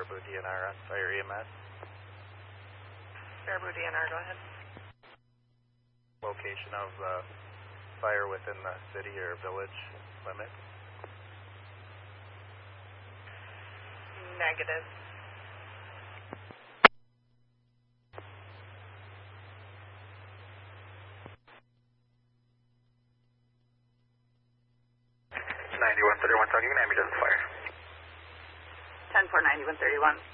Baraboo DNR on Fire EMS. Baraboo DNR, go ahead. Location of fire within the city or village limit. Negative. Ninety-one 31, you can have me to the fire. 10-4, 9131.